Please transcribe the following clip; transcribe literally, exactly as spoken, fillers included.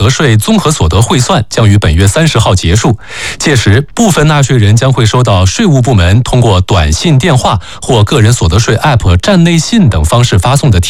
税综合所得汇算将于本月三十号结束，届时部分纳税人将会收到税务部门通过短信、电话或个人所得税 App 站内信等方式发送的